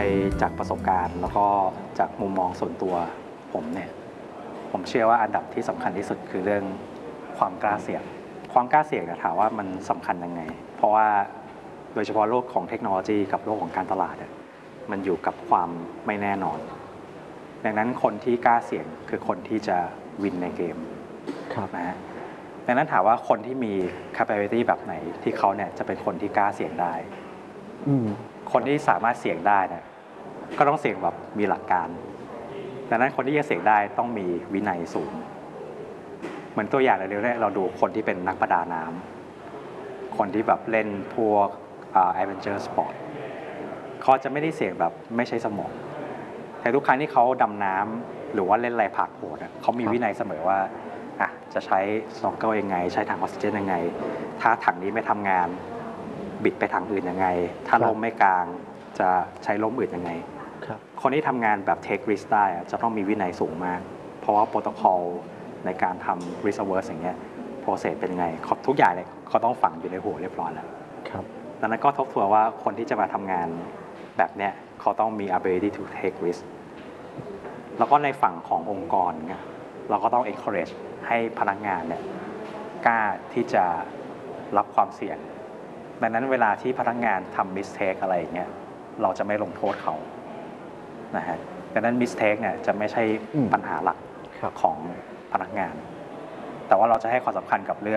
จากประสบการณ์แล้วก็จากมุมมองส่วนตัวผมเนี่ยผมเชื่อว่าอันดับที่สำคัญที่สุดคือเรื่องความกล้าเสี่ยงความกล้าเสี่ยงถามว่ามันสำคัญยังไงเพราะว่าโดยเฉพาะโลกของเทคโนโลยีกับโลกของการตลาดมันอยู่กับความไม่แน่นอนดังนั้นคนที่กล้าเสี่ยงคือคนที่จะวินในเกมนะฮะดังนั้นถามว่าคนที่มี capability แบบไหนที่เขาเนี่ยจะเป็นคนที่กล้าเสี่ยงได้คนที่สามารถเสี่ยงได้เนี่ยก็ต้องเสี่ยงแบบมีหลักการดังนั้นคนที่จะเสี่ยงได้ต้องมีวินัยสูงเหมือนตัวอย่างเร็วๆเนี่ยเราดูคนที่เป็นนักประดาน้ำคนที่แบบเล่นพวกadventure sport เขาจะไม่ได้เสี่ยงแบบไม่ใช้สมองแต่ทุกครั้งที่เขาดำน้ำหรือว่าเล่นอะไรผาดโผนเขามีวินัยเสมอว่าจะใช้ snorkel ยังไงใช้ถังออกซิเจนยังไงถ้าถังนี้ไม่ทำงานบิดไปทางอื่นยังไงถ้าลมไม่กลางจะใช้ลมอื่นยังไงคนที่ทำงานแบบ take risk ได้จะต้องมีวินัยสูงมากเพราะว่าโปรโตคอลในการทำ risk averse อย่างเงี้ย process เป็นยังไงทุกอย่างเนี่ยเขาต้องฝังอยู่ในหัวเรียบร้อยแล้วดังนั้นก็ทบทวนว่าคนที่จะมาทำงานแบบเนี้ยเขาต้องมี ability to take risk แล้วก็ในฝั่งขององค์กรเนี่ยเราก็ต้อง encourage ให้พนักงานเนี่ยกล้าที่จะรับความเสี่ยงดังนั้นเวลาที่พนักงานทำ mistake อะไรอย่างเงี้ยเราจะไม่ลงโทษเขานะฮะดังนั้น mistake เนี่ยจะไม่ใช่ปัญหาหลักของพนักงานแต่ว่าเราจะให้ความสำคัญกับเรื่อง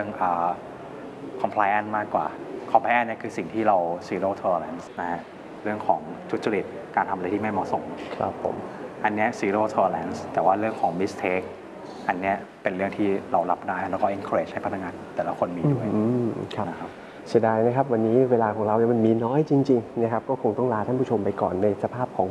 compliance มากกว่า compliance เนี่ยคือสิ่งที่เรา zero tolerance นะฮะเรื่องของทุจริตการทำอะไรที่ไม่เหมาะสมครับผมอันนี้ zero tolerance แต่ว่าเรื่องของ mistake อันนี้เป็นเรื่องที่เรารับได้แล้วก็ encourage ให้พนักงานแต่ละคนมีด้วยนะครับเสียดายนะครับวันนี้เวลาของเรามันมีน้อยจริงๆนะครับก็คงต้องลาท่านผู้ชมไปก่อนในสภาพของ